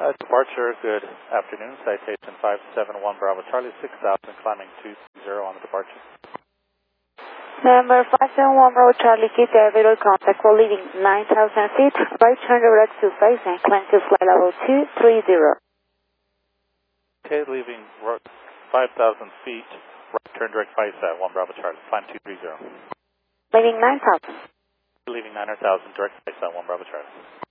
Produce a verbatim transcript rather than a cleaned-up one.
Uh, departure, good afternoon. Citation five seven one Bravo Charlie, six thousand, climbing two zero on the departure. Number five seven one Bravo Charlie, keep the elevator contact while leaving nine thousand feet. Right turn direct to face and climb to flight level two three zero. Okay, leaving five thousand feet, right turn direct face at one Bravo Charlie, climb two three zero. Leaving nine thousand. Leaving nine thousand, direct face at one Bravo Charlie.